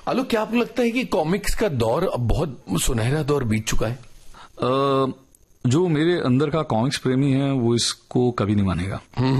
आलोक, क्या आपको लगता है कि कॉमिक्स का दौर अब बहुत सुनहरा दौर बीत चुका है? जो मेरे अंदर का कॉमिक्स प्रेमी है वो इसको कभी नहीं मानेगा।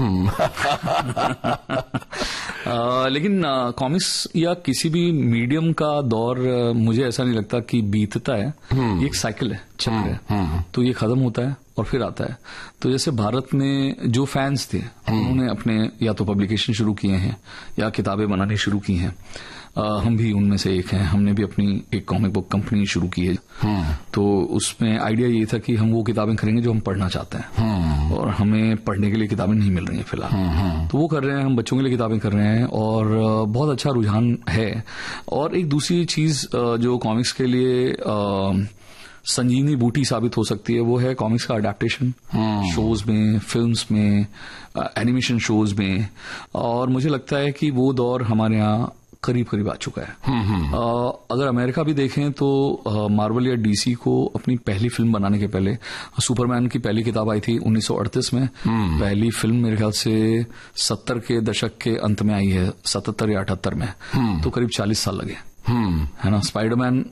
लेकिन कॉमिक्स या किसी भी मीडियम का दौर मुझे ऐसा नहीं लगता कि बीतता है। ये एक साइकिल है, चक्र है। तो ये खत्म होता है और फिर आता है। तो जैसे भारत में जो फैंस थे उन्होंने अपने या तो पब्लिकेशन शुरू किए हैं या किताबें बनानी शुरू की हैं। हम भी उनमें से एक हैं। हमने भी अपनी एक कॉमिक बुक कंपनी शुरू की है। तो उसमें आइडिया ये था कि हम वो किताबें करेंगे जो हम पढ़ना चाहते हैं, और हमें पढ़ने के लिए किताबें नहीं मिल रही हैं फिलहाल। तो वो कर रहे हैं, हम बच्चों के लिए किताबें कर रहे हैं, और बहुत अच्छा रुझान है। और एक दूसरी चीज जो कॉमिक्स के लिए संजीवनी बूटी साबित हो सकती है वो है कॉमिक्स का अडेप्टेशन शोज में, फिल्म्स में, एनिमेशन शोज में। और मुझे लगता है कि वो दौर हमारे यहाँ करीब करीब आ चुका है। अगर अमेरिका भी देखें तो मार्वल या डीसी को अपनी पहली फिल्म बनाने के पहले, सुपरमैन की पहली किताब आई थी 1938 में। पहली फिल्म मेरे ख्याल से 70 के दशक के अंत में आई है, 77 या 78 में। तो करीब 40 साल लगे, है ना। स्पाइडरमैन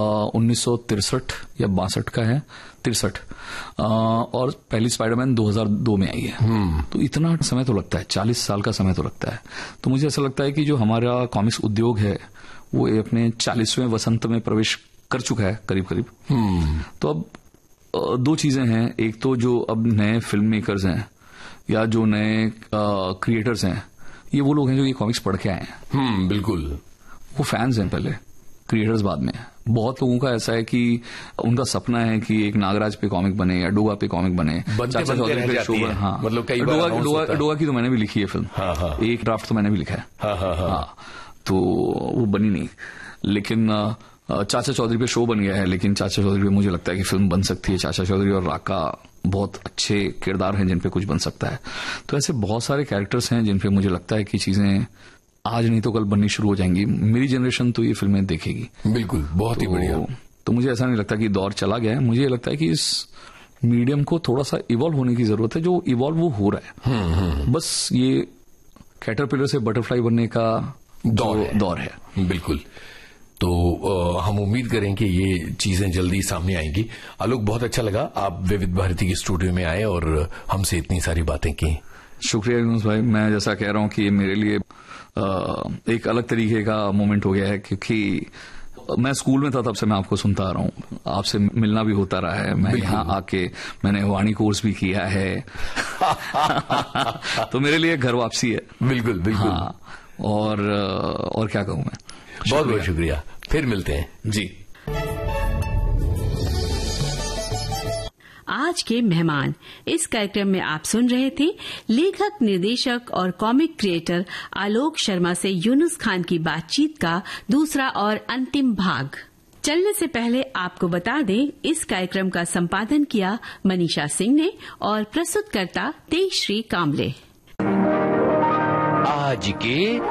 1963 या 62 का है, 63। और पहली स्पाइडरमैन 2002 में आई है। तो इतना समय तो लगता है, 40 साल का समय तो लगता है। तो मुझे ऐसा लगता है कि जो हमारा कॉमिक्स उद्योग है वो अपने 40वें वसंत में प्रवेश कर चुका है करीब करीब। तो अब दो चीजें हैं। एक तो जो अब नए फिल्म मेकर्स हैं या जो नए क्रिएटर्स हैं, ये वो लोग हैं जो ये कॉमिक्स पढ़ के आए हैं। बिल्कुल। वो फैंस हैं पहले, क्रिएटर्स बाद में। बहुत लोगों का ऐसा है कि उनका सपना है कि एक नागराज पे कॉमिक बने या डोगा पे कॉमिक बने, चाचा चौधरी पे शो बने। हाँ, मतलब कई बार डोगा की तो मैंने भी लिखी है फिल्म। एक ड्राफ्ट तो मैंने भी लिखा है। तो वो बनी नहीं, लेकिन चाचा चौधरी पे शो बन गया है। लेकिन चाचा चौधरी पे मुझे लगता है कि फिल्म बन सकती है। चाचा चौधरी और राका बहुत अच्छे किरदार हैं जिन पे कुछ बन सकता है। तो ऐसे बहुत सारे कैरेक्टर्स हैं जिन पे मुझे लगता है कि चीजें आज नहीं तो कल बननी शुरू हो जाएंगी। मेरी जनरेशन तो ये फिल्में देखेगी। बिल्कुल, बहुत ही बढ़िया। तो मुझे ऐसा नहीं लगता कि दौर चला गया है। मुझे लगता है कि इस मीडियम को थोड़ा सा इवॉल्व होने की जरूरत है। जो इवॉल्व वो हो रहा है। बस ये कैटरपिलर से बटरफ्लाई बनने का दौर है। बिल्कुल। तो हम उम्मीद करें कि ये चीजें जल्दी सामने आएंगी। आलोक, बहुत अच्छा लगा आप विविध भारती के स्टूडियो में आए और हमसे इतनी सारी बातें की। शुक्रिया यूनुस भाई। मैं जैसा कह रहा हूं कि मेरे लिए एक अलग तरीके का मोमेंट हो गया है, क्योंकि मैं स्कूल में था तब से मैं आपको सुनता आ रहा हूँ। आपसे मिलना भी होता रहा है। मैं यहाँ आके मैंने वाणी कोर्स भी किया है। तो मेरे लिए घर वापसी है। बिल्कुल बिल्कुल। हाँ, और क्या कहूँ मैं। बहुत बहुत शुक्रिया। फिर मिलते हैं जी। आज के मेहमान इस कार्यक्रम में आप सुन रहे थे लेखक, निर्देशक और कॉमिक क्रिएटर आलोक शर्मा से यूनुस खान की बातचीत का दूसरा और अंतिम भाग। चलने से पहले आपको बता दें, इस कार्यक्रम का संपादन किया मनीषा सिंह ने और प्रस्तुतकर्ता तेजश्री कामले। आज के